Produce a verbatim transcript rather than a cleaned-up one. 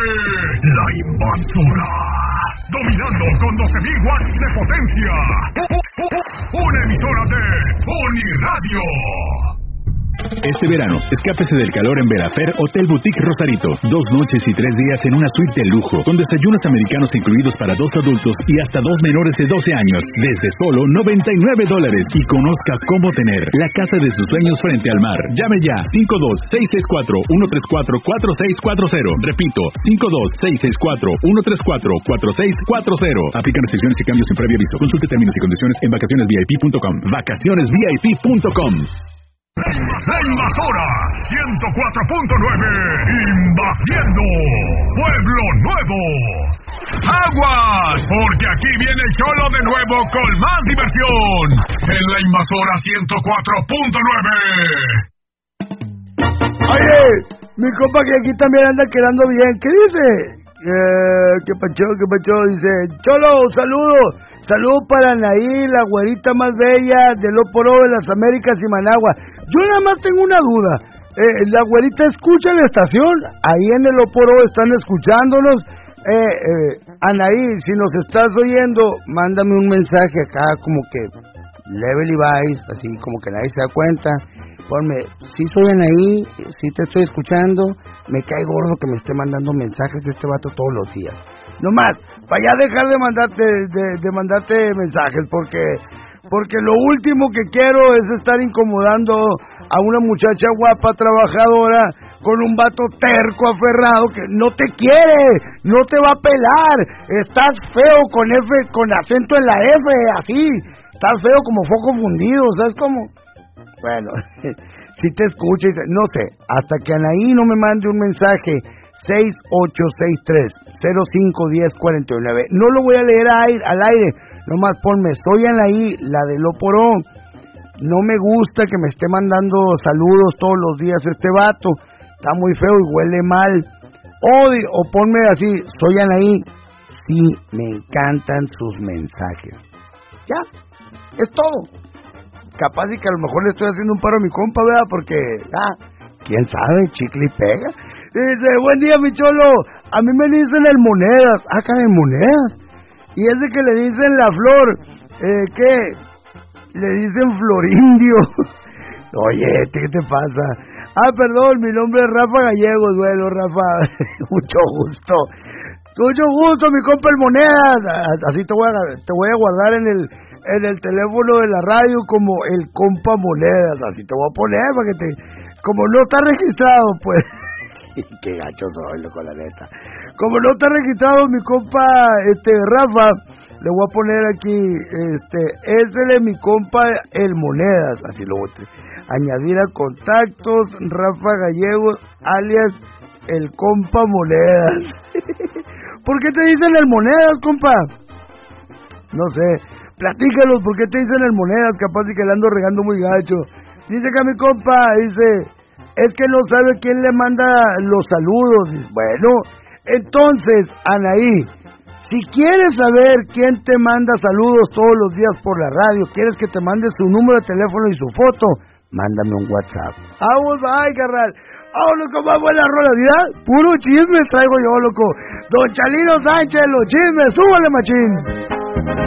La Invasora. Dominando con doce mil watts de potencia. Una emisora de Uniradio. Este verano, escápese del calor en Verafer Hotel Boutique Rosarito. Dos noches y tres días en una suite de lujo, con desayunos americanos incluidos para dos adultos y hasta dos menores de doce años, desde solo noventa y nueve dólares. Y conozca cómo tener la casa de sus sueños frente al mar. Llame ya, cinco dos seis seis cuatro uno tres cuatro cuatro seis cuatro cero. Repito, cinco dos seis seis cuatro uno tres cuatro cuatro seis cuatro cero. Aplican restricciones y cambios sin previo aviso. Consulte términos y condiciones en vacaciones V I P punto com. vacaciones V I P punto com. La Invasora ciento cuatro punto nueve, invadiendo Pueblo Nuevo. ¡Aguas! Porque aquí viene el Cholo de nuevo con más diversión en La Invasora ciento cuatro punto nueve. Oye, mi compa que aquí también anda quedando bien. ¿Qué dice? Eh, ¿Qué pacho, qué pacho? Dice, Cholo, saludos. Saludos para Anaí, la güerita más bella de Loporo de las Américas y Managua. Yo nada más tengo una duda. Eh, ¿La güerita escucha la estación? Ahí en el Loporo están escuchándonos. Eh, eh, Anaí, si nos estás oyendo, mándame un mensaje acá como que Level y Vice, así como que nadie se da cuenta. Ponme, sí soy Anaí, sí te estoy escuchando. Me cae gordo que me esté mandando mensajes de este vato todos los días. No más, para ya dejar de mandarte de, de mandarte mensajes, porque porque lo último que quiero es estar incomodando a una muchacha guapa, trabajadora, con un vato terco, aferrado, que no te quiere, no te va a pelar, estás feo con F, con acento en la F, así, estás feo como foco fundido, ¿sabes cómo? Bueno, si te escucha, no sé, hasta que Anaí no me mande un mensaje, seis ocho seis tres cero cinco uno cero cuatro nueve. No lo voy a leer al aire, nomás ponme, estoy Anaí, la de Loporo. No me gusta que me esté mandando saludos todos los días este vato, está muy feo y huele mal. Odio, o ponme así, soy Anaí, sí, me encantan sus mensajes. Ya, es todo. Capaz y que a lo mejor le estoy haciendo un paro a mi compa, ¿verdad? Porque, ah, quién sabe, chicle y pega. Dice, buen día, mi Cholo. A mí me dicen el Monedas. Ah, caray, Monedas. Y ese que le dicen la Flor, eh, ¿qué? Le dicen Florindio. Oye, ¿qué te pasa? Ah, perdón, mi nombre es Rafa Gallegos. Bueno, Rafa, mucho gusto. Mucho gusto, mi compa el Monedas. Así te voy a, te voy a guardar en el, en el teléfono de la radio como el compa Monedas. Así te voy a poner para que te... Como no está registrado, pues... Qué gacho soy, loco, la neta. Como no está registrado mi compa este Rafa, le voy a poner aquí, este, ese de mi compa el Monedas, así lo voy a añadir a contactos, Rafa Gallegos, alias el compa Monedas. ¿Por qué te dicen el Monedas, compa? No sé, platícalos, ¿por qué te dicen el Monedas? Capaz de que le ando regando muy gacho. Dice que a mi compa, dice... Es que no sabe quién le manda los saludos. Bueno, entonces, Anaí, si quieres saber quién te manda saludos todos los días por la radio, quieres que te mande su número de teléfono y su foto, mándame un WhatsApp. Vamos, ay, carnal. Vámonos con más buena rola, ¿verdad? Puro chisme traigo yo, loco. Don Chalino Sánchez, los chismes, súbale, machín.